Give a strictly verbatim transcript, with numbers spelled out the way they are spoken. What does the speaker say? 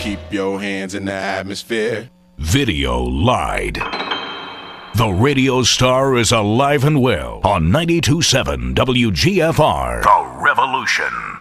Keep your hands in the atmosphere. Video lied. The radio star is alive and well on ninety-two point seven W G F R. The Revolution.